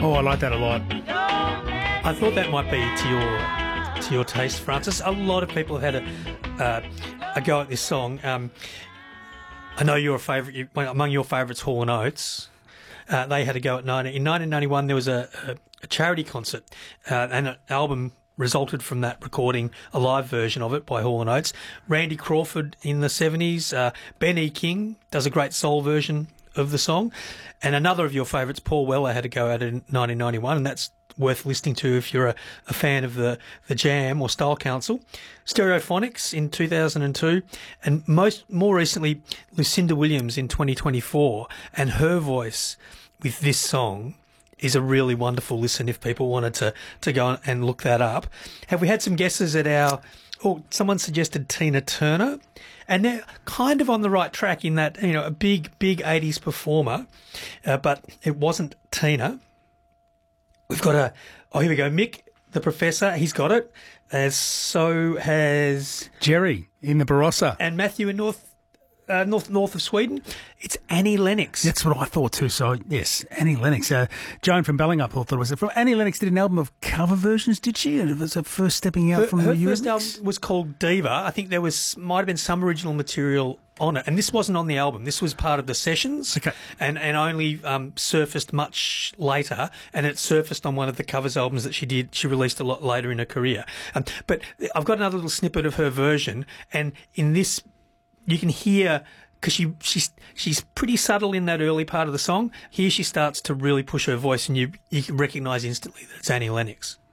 Oh, I like that a lot. I thought that might be to your taste, Francis. A lot of people have had a go at this song. I know your favourite, among your favourites, Hall & Oates. They had a go at in 1991. There was a charity concert, and an album resulted from that recording, a live version of it by Hall & Oates. Randy Crawford in the 70s. Ben E. King does a great soul version of the song. And another of your favourites, Paul Weller, had a go at it in 1991, and that's worth listening to if you're a fan of the Jam or Style Council. Stereophonics in 2002, and more recently Lucinda Williams in 2024, and her voice with this song is a really wonderful listen if people wanted to go and look that up. Have we had some guesses at our... Oh, someone suggested Tina Turner, and they're kind of on the right track in that, you know, a big 80s performer, but it wasn't Tina. We've got here we go, Mick, the Professor, he's got it, as so has... Jerry in the Barossa. And Matthew in north of Sweden. It's Annie Lennox. That's what I thought too. So yes, Annie Lennox. Joan from Bellingup thought it was from Annie Lennox. Did an album of cover versions, did she? And it was her first stepping out from the Her first album was called Diva. I think there might have been some original material on it, and this wasn't on the album. This was part of the sessions, okay, and only surfaced much later. And it surfaced on one of the covers albums that she did. She released a lot later in her career. But I've got another little snippet of her version, and in this, you can hear, because she's pretty subtle in that early part of the song. Here she starts to really push her voice, and you can recognise instantly that it's Annie Lennox.